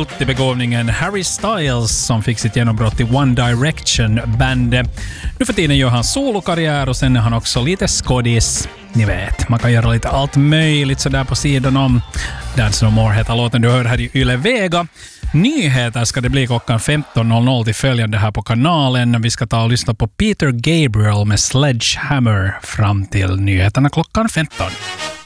multibegåvningen Harry Styles som fick sitt genombrott i One Direction-band. Nu för tiden gör han solokarriär och sen är han också lite skådis. Ni vet, man kan göra lite allt möjligt sådär på sidan om. Dance No More heter låten du hör här i Yle Vega. Nyheter ska det bli klockan 15.00 till följande här på kanalen. Vi ska ta och lyssna på Peter Gabriel med Sledgehammer fram till nyheterna klockan 15.